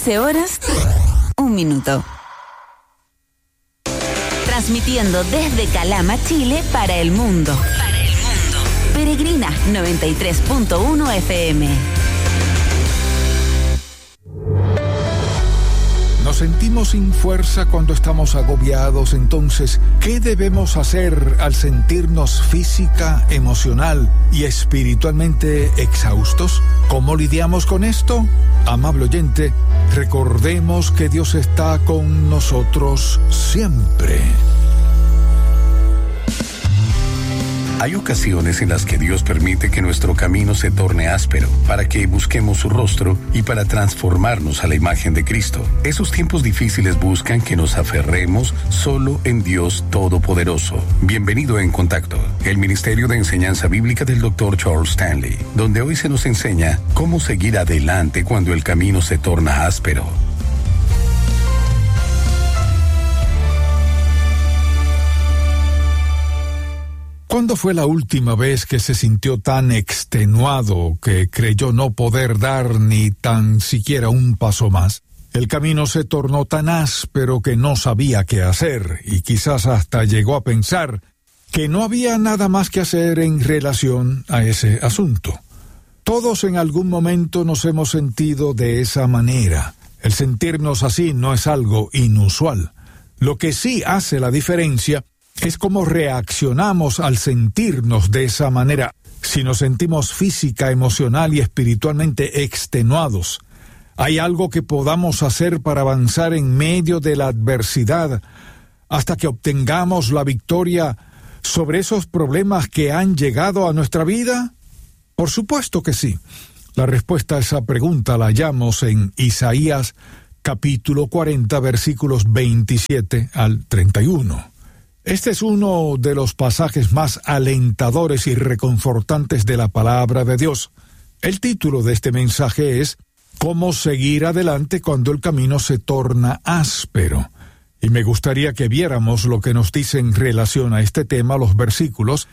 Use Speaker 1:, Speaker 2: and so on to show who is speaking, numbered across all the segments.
Speaker 1: 13 horas, 1 minuto. Transmitiendo desde Calama, Chile, para el mundo. Peregrina 93.1 FM.
Speaker 2: Nos sentimos sin fuerza cuando estamos agobiados. Entonces, ¿qué debemos hacer al sentirnos física, emocional y espiritualmente exhaustos? ¿Cómo lidiamos con esto? Amable oyente, recordemos que Dios está con nosotros siempre.
Speaker 3: Hay ocasiones en las que Dios permite que nuestro camino se torne áspero, para que busquemos su rostro y para transformarnos a la imagen de Cristo. Esos tiempos difíciles buscan que nos aferremos solo en Dios Todopoderoso. Bienvenido a En Contacto, el Ministerio de Enseñanza Bíblica del Dr. Charles Stanley, donde hoy se nos enseña cómo seguir adelante cuando el camino se torna áspero.
Speaker 2: ¿Cuándo fue la última vez que se sintió tan extenuado que creyó no poder dar ni tan siquiera un paso más? El camino se tornó tan áspero que no sabía qué hacer y quizás hasta llegó a pensar que no había nada más que hacer en relación a ese asunto. Todos en algún momento nos hemos sentido de esa manera. El sentirnos así no es algo inusual. Lo que sí hace la diferencia es cómo reaccionamos al sentirnos de esa manera. Si nos sentimos física, emocional y espiritualmente extenuados, ¿hay algo que podamos hacer para avanzar en medio de la adversidad hasta que obtengamos la victoria sobre esos problemas que han llegado a nuestra vida? Por supuesto que sí. La respuesta a esa pregunta la hallamos en Isaías capítulo 40, versículos 27 al 31. Este es uno de los pasajes más alentadores y reconfortantes de la palabra de Dios. El título de este mensaje es ¿Cómo seguir adelante cuando el camino se torna áspero? Y me gustaría que viéramos lo que nos dice en relación a este tema los versículos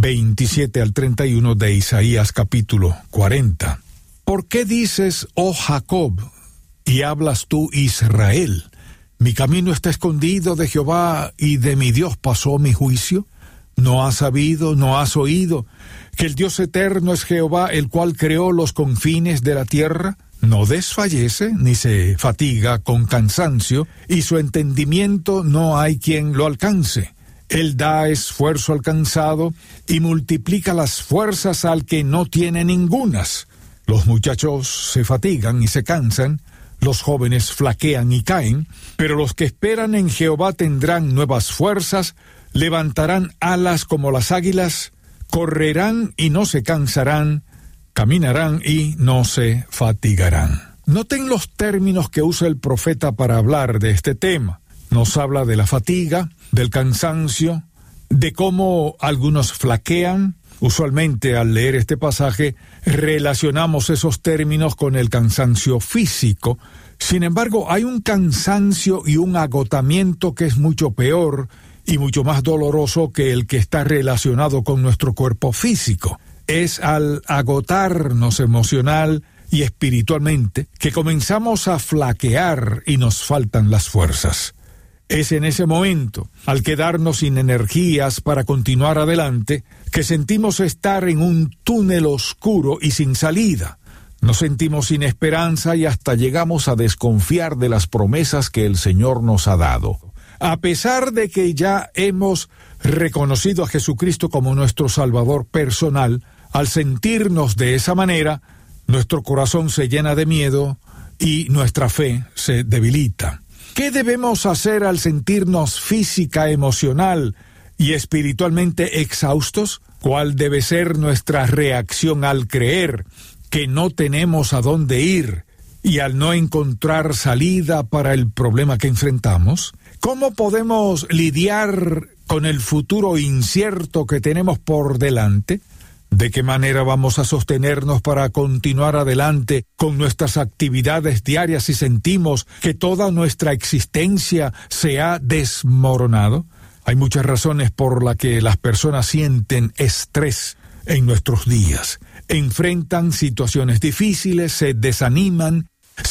Speaker 2: 27 al 31 de Isaías capítulo 40. ¿Por qué dices, oh Jacob, y hablas tú, Israel? Mi camino está escondido de Jehová, y de mi Dios pasó mi juicio. ¿No has sabido, no has oído, que el Dios eterno es Jehová, el cual creó los confines de la tierra? No desfallece, ni se fatiga con cansancio, y su entendimiento no hay quien lo alcance. Él da esfuerzo al cansado, y multiplica las fuerzas al que no tiene ningunas. Los muchachos se fatigan y se cansan, los jóvenes flaquean y caen, pero los que esperan en Jehová tendrán nuevas fuerzas, levantarán alas como las águilas, correrán y no se cansarán, caminarán y no se fatigarán. Noten los términos que usa el profeta para hablar de este tema. Nos habla de la fatiga, del cansancio, de cómo algunos flaquean. Usualmente al leer este pasaje relacionamos esos términos con el cansancio físico. Sin embargo, hay un cansancio y un agotamiento que es mucho peor y mucho más doloroso que el que está relacionado con nuestro cuerpo físico. Es al agotarnos emocional y espiritualmente que comenzamos a flaquear y nos faltan las fuerzas. Es en ese momento, al quedarnos sin energías para continuar adelante, que sentimos estar en un túnel oscuro y sin salida. Nos sentimos sin esperanza y hasta llegamos a desconfiar de las promesas que el Señor nos ha dado. A pesar de que ya hemos reconocido a Jesucristo como nuestro Salvador personal, al sentirnos de esa manera, nuestro corazón se llena de miedo y nuestra fe se debilita. ¿Qué debemos hacer al sentirnos física, emocional y espiritualmente exhaustos? ¿Cuál debe ser nuestra reacción al creer que no tenemos a dónde ir y al no encontrar salida para el problema que enfrentamos? ¿Cómo podemos lidiar con el futuro incierto que tenemos por delante? ¿De qué manera vamos a sostenernos para continuar adelante con nuestras actividades diarias si sentimos que toda nuestra existencia se ha desmoronado? Hay muchas razones por las que las personas sienten estrés en nuestros días. Enfrentan situaciones difíciles, se desaniman,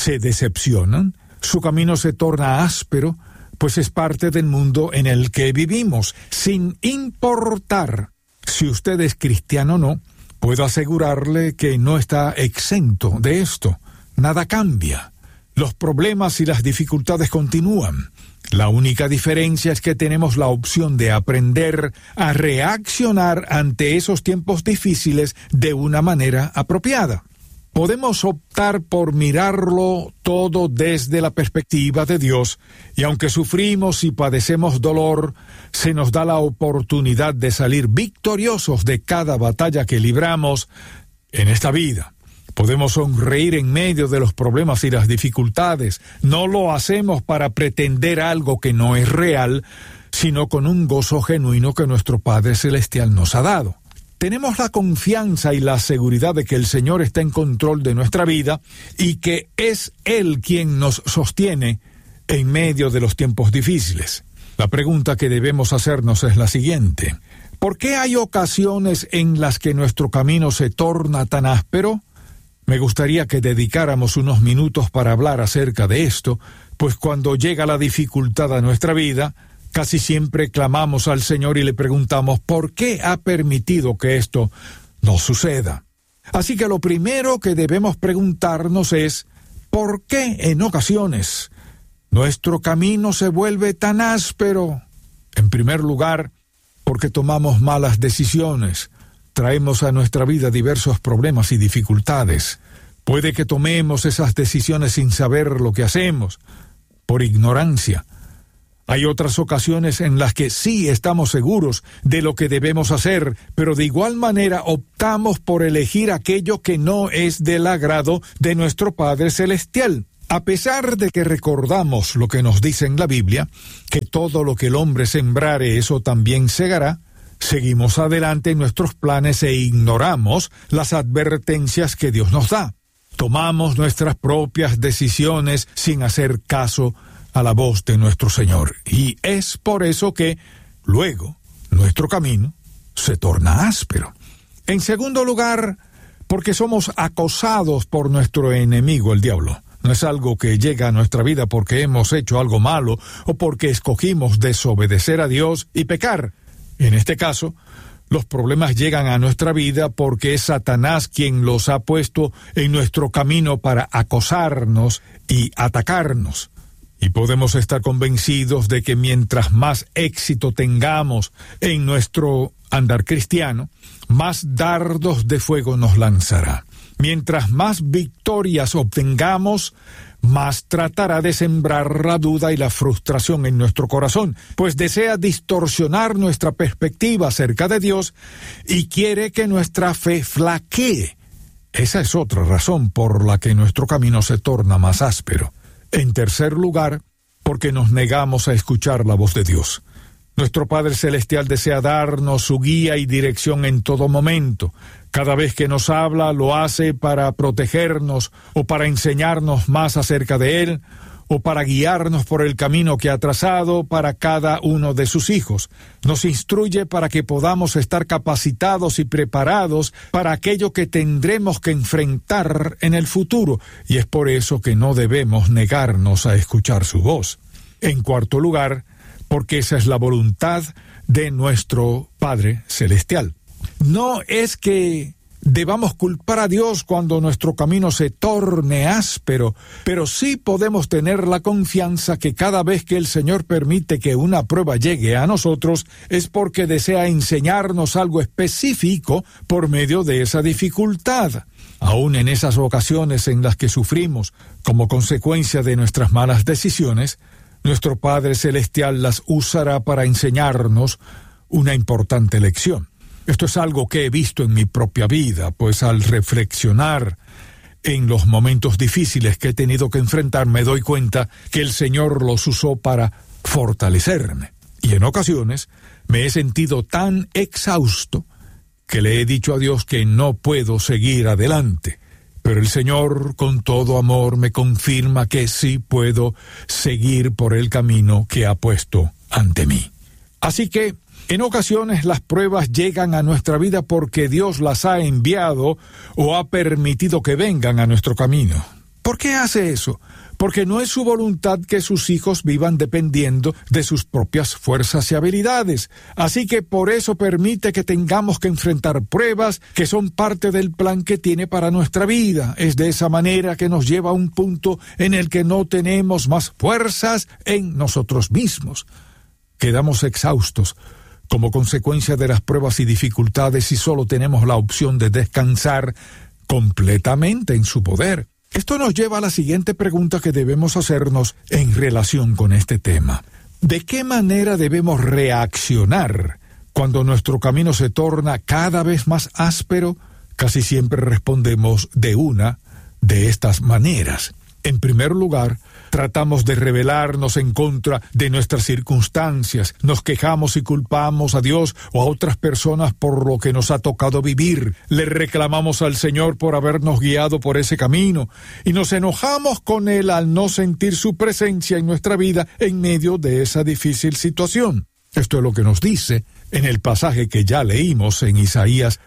Speaker 2: se decepcionan, su camino se torna áspero, pues es parte del mundo en el que vivimos. Sin importar si usted es cristiano o no, puedo asegurarle que no está exento de esto. Nada cambia. Los problemas y las dificultades continúan. La única diferencia es que tenemos la opción de aprender a reaccionar ante esos tiempos difíciles de una manera apropiada. Podemos optar por mirarlo todo desde la perspectiva de Dios, y aunque sufrimos y padecemos dolor, se nos da la oportunidad de salir victoriosos de cada batalla que libramos en esta vida. Podemos sonreír en medio de los problemas y las dificultades. No lo hacemos para pretender algo que no es real, sino con un gozo genuino que nuestro Padre Celestial nos ha dado. Tenemos la confianza y la seguridad de que el Señor está en control de nuestra vida y que es Él quien nos sostiene en medio de los tiempos difíciles. La pregunta que debemos hacernos es la siguiente: ¿por qué hay ocasiones en las que nuestro camino se torna tan áspero? Me gustaría que dedicáramos unos minutos para hablar acerca de esto, pues cuando llega la dificultad a nuestra vida, casi siempre clamamos al Señor y le preguntamos ¿por qué ha permitido que esto nos suceda? Así que lo primero que debemos preguntarnos es ¿por qué en ocasiones nuestro camino se vuelve tan áspero? En primer lugar, porque tomamos malas decisiones. Traemos a nuestra vida diversos problemas y dificultades. Puede que tomemos esas decisiones sin saber lo que hacemos, por ignorancia. Hay otras ocasiones en las que sí estamos seguros de lo que debemos hacer, pero de igual manera optamos por elegir aquello que no es del agrado de nuestro Padre Celestial. A pesar de que recordamos lo que nos dice en la Biblia, que todo lo que el hombre sembrare, eso también segará, seguimos adelante en nuestros planes e ignoramos las advertencias que Dios nos da. Tomamos nuestras propias decisiones sin hacer caso a la voz de nuestro Señor. Y es por eso que, luego, nuestro camino se torna áspero. En segundo lugar, porque somos acosados por nuestro enemigo, el diablo. No es algo que llega a nuestra vida porque hemos hecho algo malo o porque escogimos desobedecer a Dios y pecar. En este caso, los problemas llegan a nuestra vida porque es Satanás quien los ha puesto en nuestro camino para acosarnos y atacarnos. Y podemos estar convencidos de que mientras más éxito tengamos en nuestro andar cristiano, más dardos de fuego nos lanzará. Mientras más victorias obtengamos, más tratará de sembrar la duda y la frustración en nuestro corazón, pues desea distorsionar nuestra perspectiva acerca de Dios y quiere que nuestra fe flaquee. Esa es otra razón por la que nuestro camino se torna más áspero. En tercer lugar, porque nos negamos a escuchar la voz de Dios. Nuestro Padre Celestial desea darnos su guía y dirección en todo momento. Cada vez que nos habla, lo hace para protegernos o para enseñarnos más acerca de Él o para guiarnos por el camino que ha trazado para cada uno de sus hijos. Nos instruye para que podamos estar capacitados y preparados para aquello que tendremos que enfrentar en el futuro, y es por eso que no debemos negarnos a escuchar su voz. En cuarto lugar, porque esa es la voluntad de nuestro Padre Celestial. No es que debamos culpar a Dios cuando nuestro camino se torne áspero, pero sí podemos tener la confianza que cada vez que el Señor permite que una prueba llegue a nosotros, es porque desea enseñarnos algo específico por medio de esa dificultad. Aún en esas ocasiones en las que sufrimos como consecuencia de nuestras malas decisiones, nuestro Padre Celestial las usará para enseñarnos una importante lección. Esto es algo que he visto en mi propia vida, pues al reflexionar en los momentos difíciles que he tenido que enfrentar, me doy cuenta que el Señor los usó para fortalecerme. Y en ocasiones me he sentido tan exhausto que le he dicho a Dios que no puedo seguir adelante. Pero el Señor, con todo amor, me confirma que sí puedo seguir por el camino que ha puesto ante mí. Así que, en ocasiones las pruebas llegan a nuestra vida porque Dios las ha enviado o ha permitido que vengan a nuestro camino. ¿Por qué hace eso? Porque no es su voluntad que sus hijos vivan dependiendo de sus propias fuerzas y habilidades. Así que por eso permite que tengamos que enfrentar pruebas que son parte del plan que tiene para nuestra vida. Es de esa manera que nos lleva a un punto en el que no tenemos más fuerzas en nosotros mismos. Quedamos exhaustos como consecuencia de las pruebas y dificultades y solo tenemos la opción de descansar completamente en su poder. Esto nos lleva a la siguiente pregunta que debemos hacernos en relación con este tema. ¿De qué manera debemos reaccionar cuando nuestro camino se torna cada vez más áspero? Casi siempre respondemos de una de estas maneras. En primer lugar, tratamos de rebelarnos en contra de nuestras circunstancias, nos quejamos y culpamos a Dios o a otras personas por lo que nos ha tocado vivir, le reclamamos al Señor por habernos guiado por ese camino y nos enojamos con Él al no sentir su presencia en nuestra vida en medio de esa difícil situación. Esto es lo que nos dice en el pasaje que ya leímos en Isaías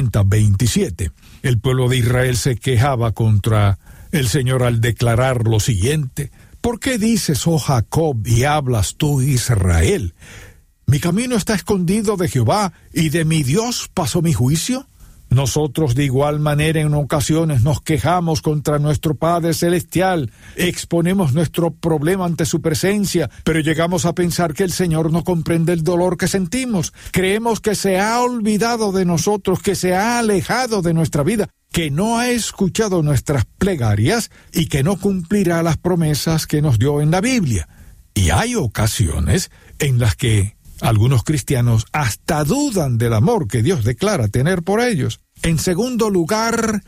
Speaker 2: 40:27. El pueblo de Israel se quejaba contra el Señor al declarar lo siguiente: ¿por qué dices, oh Jacob, y hablas tú, Israel? ¿Mi camino está escondido de Jehová, y de mi Dios pasó mi juicio? Nosotros de igual manera en ocasiones nos quejamos contra nuestro Padre Celestial, exponemos nuestro problema ante su presencia, pero llegamos a pensar que el Señor no comprende el dolor que sentimos. Creemos que se ha olvidado de nosotros, que se ha alejado de nuestra vida, que no ha escuchado nuestras plegarias y que no cumplirá las promesas que nos dio en la Biblia. Y hay ocasiones en las que algunos cristianos hasta dudan del amor que Dios declara tener por ellos. En segundo lugar,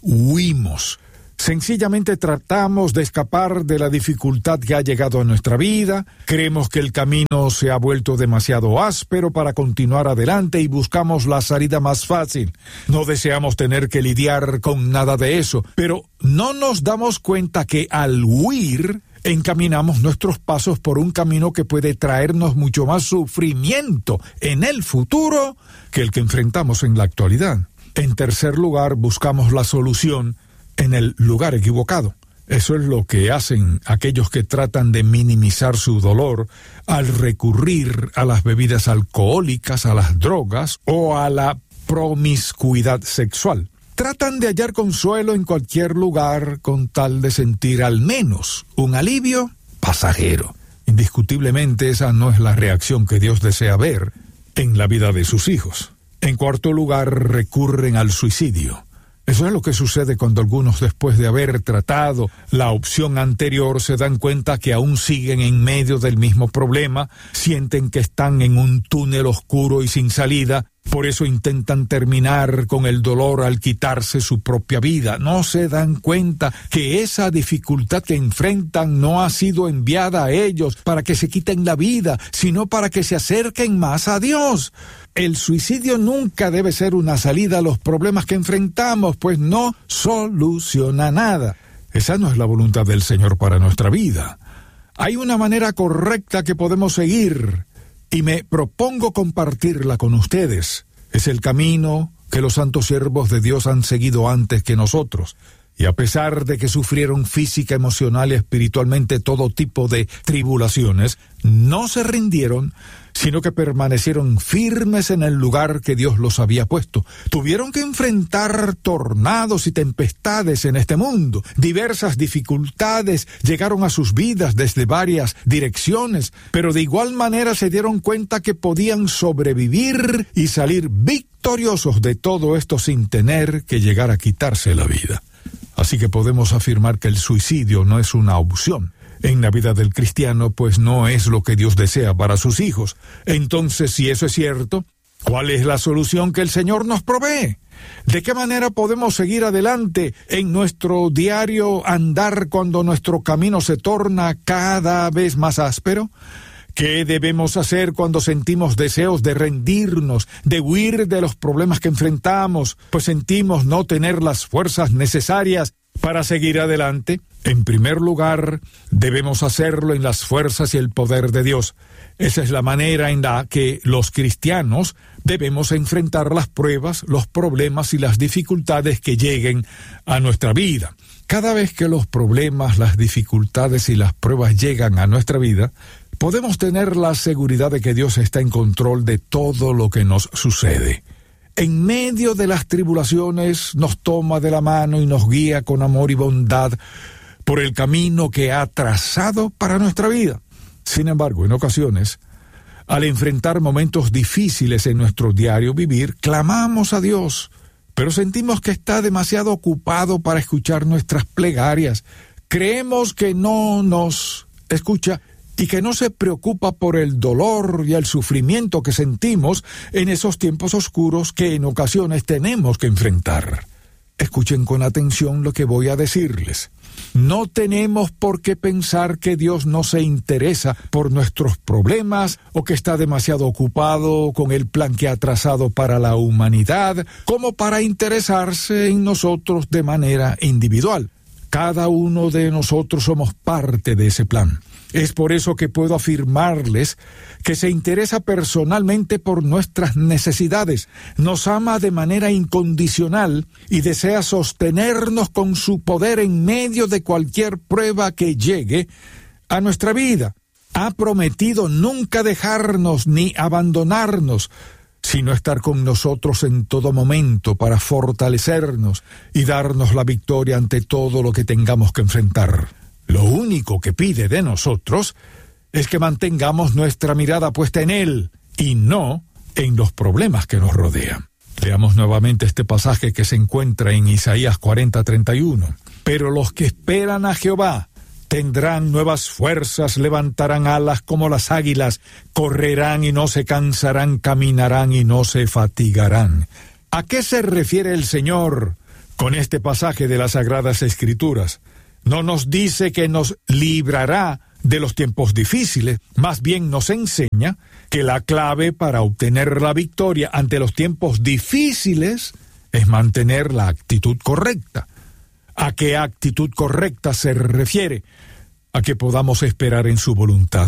Speaker 2: huimos. Sencillamente tratamos de escapar de la dificultad que ha llegado a nuestra vida, creemos que el camino se ha vuelto demasiado áspero para continuar adelante y buscamos la salida más fácil. No deseamos tener que lidiar con nada de eso, pero no nos damos cuenta que al huir encaminamos nuestros pasos por un camino que puede traernos mucho más sufrimiento en el futuro que el que enfrentamos en la actualidad. En tercer lugar, buscamos la solución en el lugar equivocado. Eso es lo que hacen aquellos que tratan de minimizar su dolor al recurrir a las bebidas alcohólicas, a las drogas o a la promiscuidad sexual. Tratan de hallar consuelo en cualquier lugar con tal de sentir al menos un alivio pasajero. Indiscutiblemente esa no es la reacción que Dios desea ver en la vida de sus hijos. En cuarto lugar, recurren al suicidio. Eso es lo que sucede cuando algunos, después de haber tratado la opción anterior, se dan cuenta que aún siguen en medio del mismo problema, sienten que están en un túnel oscuro y sin salida, por eso intentan terminar con el dolor al quitarse su propia vida. No se dan cuenta que esa dificultad que enfrentan no ha sido enviada a ellos para que se quiten la vida, sino para que se acerquen más a Dios. El suicidio nunca debe ser una salida a los problemas que enfrentamos, pues no soluciona nada. Esa no es la voluntad del Señor para nuestra vida. Hay una manera correcta que podemos seguir y me propongo compartirla con ustedes. Es el camino que los santos siervos de Dios han seguido antes que nosotros. Y a pesar de que sufrieron física, emocional y espiritualmente todo tipo de tribulaciones, no se rindieron, sino que permanecieron firmes en el lugar que Dios los había puesto. Tuvieron que enfrentar tornados y tempestades en este mundo. Diversas dificultades llegaron a sus vidas desde varias direcciones, pero de igual manera se dieron cuenta que podían sobrevivir y salir victoriosos de todo esto sin tener que llegar a quitarse la vida. Así que podemos afirmar que el suicidio no es una opción en la vida del cristiano, pues no es lo que Dios desea para sus hijos. Entonces, si eso es cierto, ¿cuál es la solución que el Señor nos provee? ¿De qué manera podemos seguir adelante en nuestro diario andar cuando nuestro camino se torna cada vez más áspero? ¿Qué debemos hacer cuando sentimos deseos de rendirnos, de huir de los problemas que enfrentamos, pues sentimos no tener las fuerzas necesarias para seguir adelante? En primer lugar, debemos hacerlo en las fuerzas y el poder de Dios. Esa es la manera en la que los cristianos debemos enfrentar las pruebas, los problemas y las dificultades que lleguen a nuestra vida. Cada vez que los problemas, las dificultades y las pruebas llegan a nuestra vida, podemos tener la seguridad de que Dios está en control de todo lo que nos sucede. En medio de las tribulaciones nos toma de la mano y nos guía con amor y bondad por el camino que ha trazado para nuestra vida. Sin embargo, en ocasiones, al enfrentar momentos difíciles en nuestro diario vivir, clamamos a Dios, pero sentimos que está demasiado ocupado para escuchar nuestras plegarias. Creemos que no nos escucha y que no se preocupa por el dolor y el sufrimiento que sentimos en esos tiempos oscuros que en ocasiones tenemos que enfrentar. Escuchen con atención lo que voy a decirles. No tenemos por qué pensar que Dios no se interesa por nuestros problemas o que está demasiado ocupado con el plan que ha trazado para la humanidad como para interesarse en nosotros de manera individual. Cada uno de nosotros somos parte de ese plan. Es por eso que puedo afirmarles que se interesa personalmente por nuestras necesidades, nos ama de manera incondicional y desea sostenernos con su poder en medio de cualquier prueba que llegue a nuestra vida. Ha prometido nunca dejarnos ni abandonarnos, sino estar con nosotros en todo momento para fortalecernos y darnos la victoria ante todo lo que tengamos que enfrentar. Lo único que pide de nosotros es que mantengamos nuestra mirada puesta en Él y no en los problemas que nos rodean. Leamos nuevamente este pasaje que se encuentra en Isaías 40:31. Pero los que esperan a Jehová tendrán nuevas fuerzas, levantarán alas como las águilas, correrán y no se cansarán, caminarán y no se fatigarán. ¿A qué se refiere el Señor con este pasaje de las Sagradas Escrituras? No nos dice que nos librará de los tiempos difíciles, más bien nos enseña que la clave para obtener la victoria ante los tiempos difíciles es mantener la actitud correcta. ¿A qué actitud correcta se refiere? A que podamos esperar en su voluntad,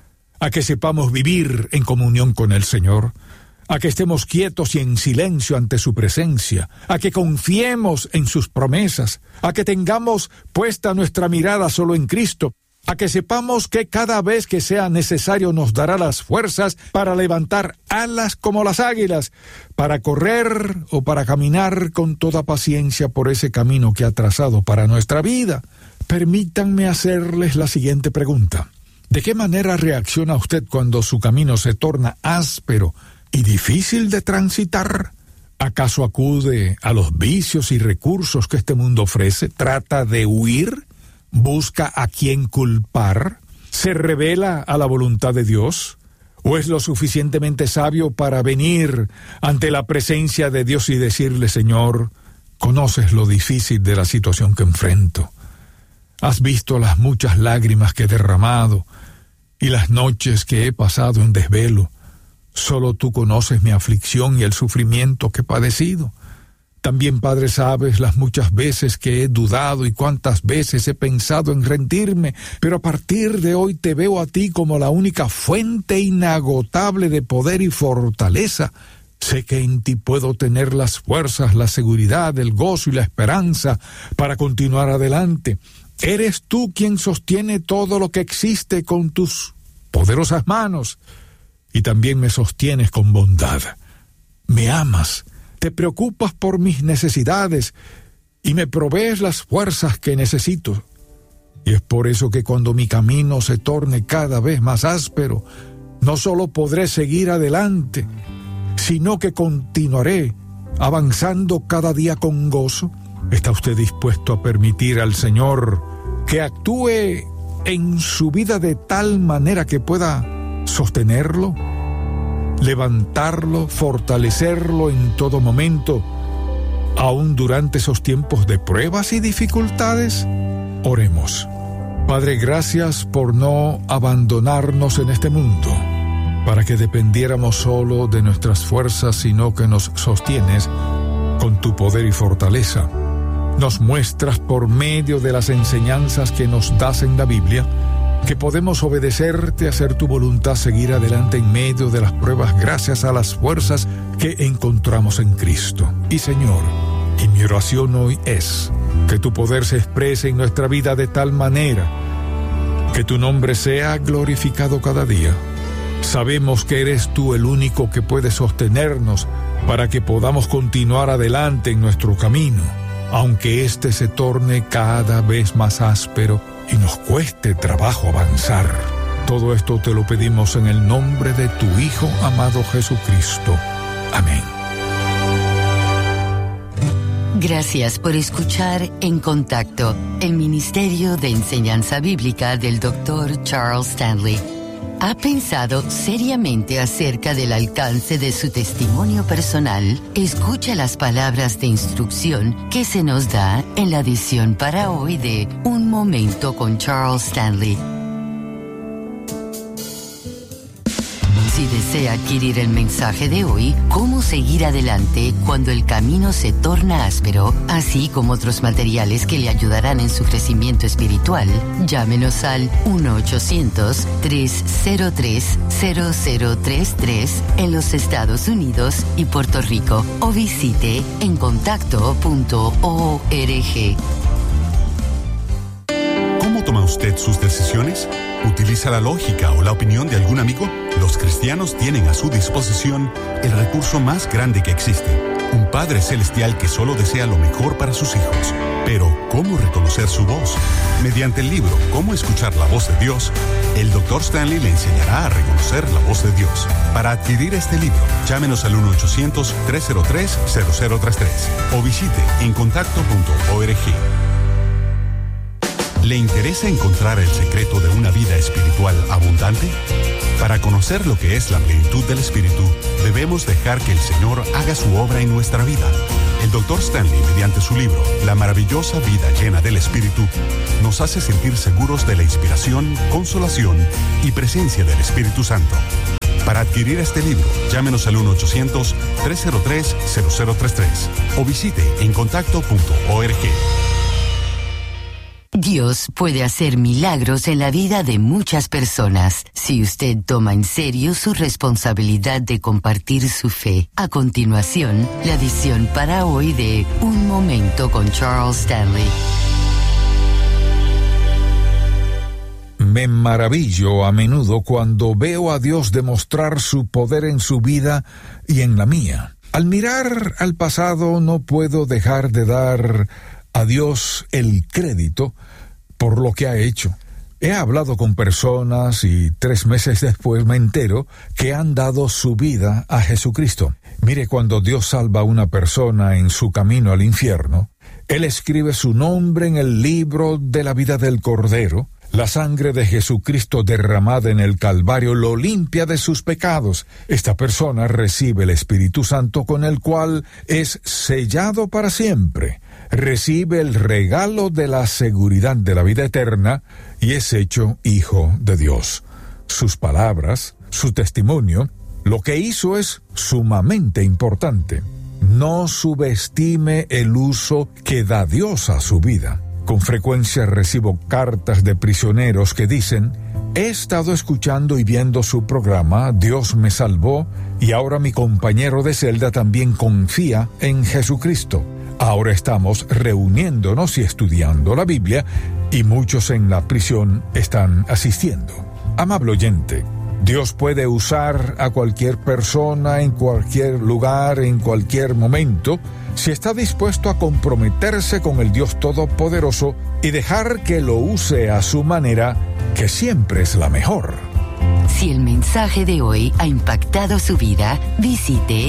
Speaker 2: a que sepamos vivir en comunión con el Señor, a que estemos quietos y en silencio ante su presencia, a que confiemos en sus promesas, a que tengamos puesta nuestra mirada solo en Cristo, a que sepamos que cada vez que sea necesario nos dará las fuerzas para levantar alas como las águilas, para correr o para caminar con toda paciencia por ese camino que ha trazado para nuestra vida. Permítanme hacerles la siguiente pregunta. ¿De qué manera reacciona usted cuando su camino se torna áspero y difícil de transitar? ¿Acaso acude a los vicios y recursos que este mundo ofrece? ¿Trata de huir? ¿Busca a quién culpar? ¿Se revela a la voluntad de Dios? ¿O es lo suficientemente sabio para venir ante la presencia de Dios y decirle: Señor, conoces lo difícil de la situación que enfrento? Has visto las muchas lágrimas que he derramado y las noches que he pasado en desvelo. Solo tú conoces mi aflicción y el sufrimiento que he padecido. También, Padre, sabes las muchas veces que he dudado y cuántas veces he pensado en rendirme, pero a partir de hoy te veo a ti como la única fuente inagotable de poder y fortaleza. Sé que en ti puedo tener las fuerzas, la seguridad, el gozo y la esperanza para continuar adelante. Eres tú quien sostiene todo lo que existe con tus poderosas manos y también me sostienes con bondad. Me amas. Te preocupas por mis necesidades y me provees las fuerzas que necesito. Y es por eso que cuando mi camino se torne cada vez más áspero, no solo podré seguir adelante, sino que continuaré avanzando cada día con gozo. ¿Está usted dispuesto a permitir al Señor que actúe en su vida de tal manera que pueda sostenerlo, levantarlo, fortalecerlo en todo momento, aún durante esos tiempos de pruebas y dificultades? Oremos. Padre, gracias por no abandonarnos en este mundo, para que dependiéramos solo de nuestras fuerzas, sino que nos sostienes con tu poder y fortaleza. Nos muestras por medio de las enseñanzas que nos das en la Biblia que podemos obedecerte, hacer tu voluntad, seguir adelante en medio de las pruebas gracias a las fuerzas que encontramos en Cristo. Y Señor, y mi oración hoy es Que tu poder se exprese en nuestra vida de tal manera que tu nombre sea glorificado cada día. Sabemos que eres tú el único que puede sostenernos para que podamos continuar adelante en nuestro camino, aunque éste se torne cada vez más áspero y nos cueste trabajo avanzar. Todo esto te lo pedimos en el nombre de tu Hijo amado Jesucristo. Amén.
Speaker 4: Gracias por escuchar En Contacto, el Ministerio de Enseñanza Bíblica del Dr. Charles Stanley. ¿Ha pensado seriamente acerca del alcance de su testimonio personal? Escucha las palabras de instrucción que se nos da en la edición para hoy de Un Momento con Charles Stanley. Si desea adquirir el mensaje de hoy, Cómo seguir adelante cuando el camino se torna áspero, así como otros materiales que le ayudarán en su crecimiento espiritual, llámenos al 1-800-303-0033 en los Estados Unidos y Puerto Rico o visite encontacto.org.
Speaker 5: ¿Cómo toma usted sus decisiones? ¿Utiliza la lógica o la opinión de algún amigo? Los cristianos tienen a su disposición el recurso más grande que existe, un Padre Celestial que solo desea lo mejor para sus hijos. Pero, ¿cómo reconocer su voz? Mediante el libro Cómo escuchar la voz de Dios, el Dr. Stanley le enseñará a reconocer la voz de Dios. Para adquirir este libro, llámenos al 1-800-303-0033 o visite encontacto.org. ¿Le interesa encontrar el secreto de una vida espiritual abundante? Para conocer lo que es la plenitud del Espíritu, debemos dejar que el Señor haga su obra en nuestra vida. El Dr. Stanley, mediante su libro La maravillosa vida llena del Espíritu, nos hace sentir seguros de la inspiración, consolación y presencia del Espíritu Santo. Para adquirir este libro, llámenos al 1-800-303-0033 o visite encontacto.org.
Speaker 4: Dios puede hacer milagros en la vida de muchas personas si usted toma en serio su responsabilidad de compartir su fe. A continuación, la edición para hoy de Un Momento con Charles Stanley.
Speaker 2: Me maravillo a menudo cuando veo a Dios demostrar su poder en su vida y en la mía. Al mirar al pasado no puedo dejar de dar a Dios el crédito por lo que ha hecho. He hablado con personas y 3 meses después me entero que han dado su vida a Jesucristo. Mire, cuando Dios salva a una persona en su camino al infierno, Él escribe su nombre en el libro de la vida del Cordero. La sangre de Jesucristo derramada en el Calvario lo limpia de sus pecados. Esta persona recibe el Espíritu Santo con el cual es sellado para siempre. Recibe el regalo de la seguridad de la vida eterna y es hecho hijo de Dios. Sus palabras, su testimonio, lo que hizo es sumamente importante. No subestime el uso que da Dios a su vida. Con frecuencia recibo cartas de prisioneros que dicen: he estado escuchando y viendo su programa, Dios me salvó y ahora mi compañero de celda también confía en Jesucristo. Ahora estamos reuniéndonos y estudiando la Biblia y muchos en la prisión están asistiendo. Amable oyente, Dios puede usar a cualquier persona en cualquier lugar, en cualquier momento, si está dispuesto a comprometerse con el Dios Todopoderoso y dejar que lo use a su manera, que siempre es la mejor.
Speaker 4: Si el mensaje de hoy ha impactado su vida, visite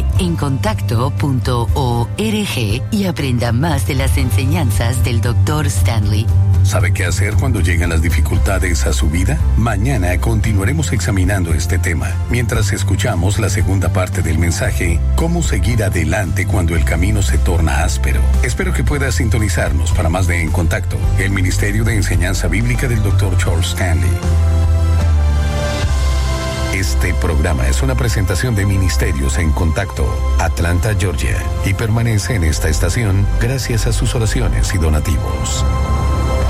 Speaker 4: encontacto.org y aprenda más de las enseñanzas del Dr. Stanley.
Speaker 3: ¿Sabe qué hacer cuando llegan las dificultades a su vida? Mañana continuaremos examinando este tema, mientras escuchamos la segunda parte del mensaje, Cómo seguir adelante cuando el camino se torna áspero. Espero que pueda sintonizarnos para más de En Contacto, el Ministerio de Enseñanza Bíblica del Dr. Charles Stanley. Este programa es una presentación de Ministerios en Contacto, Atlanta, Georgia, y permanece en esta estación gracias a sus oraciones y donativos.